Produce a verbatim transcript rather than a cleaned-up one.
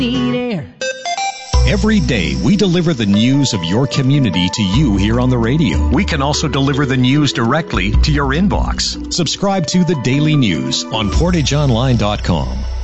Clean air. Every day, we deliver the news of your community to you here on the radio. We can also deliver the news directly to your inbox. Subscribe to the Daily News on portage online dot com.